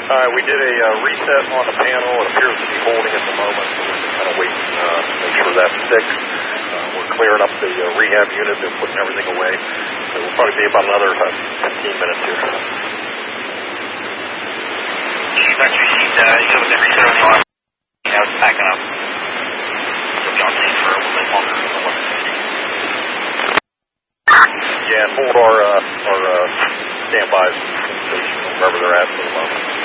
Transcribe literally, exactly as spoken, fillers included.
All right, we did a uh, reset on the panel. It appears to be holding at the moment, so we're just kind of waiting uh, to make sure that sticks. Uh, we're clearing up the uh, rehab unit. They're putting everything away. So we'll probably be about another uh, fifteen minutes here. That's received. Uh, you know, with the reset on the alarm, now it's backing up. It'll be on scene for a little bit longer than what it's going to be. Yeah, and hold our, uh, our uh, standbys, wherever they're at for the moment.